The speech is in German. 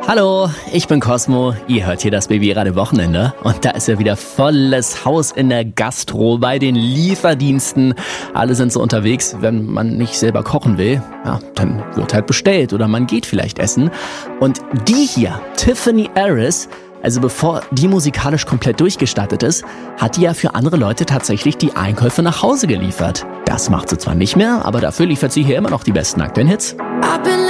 Hallo, ich bin Cosmo. Ihr hört hier das Baby-Radio Wochenende. Und da ist ja wieder volles Haus in der Gastro, bei den Lieferdiensten. Alle sind so unterwegs, wenn man nicht selber kochen will. Ja, dann wird halt bestellt oder man geht vielleicht essen. Und die hier, Tiffany Harris, also bevor die musikalisch komplett durchgestartet ist, hat die ja für andere Leute tatsächlich die Einkäufe nach Hause geliefert. Das macht sie zwar nicht mehr, aber dafür liefert sie hier immer noch die besten aktuellen Hits.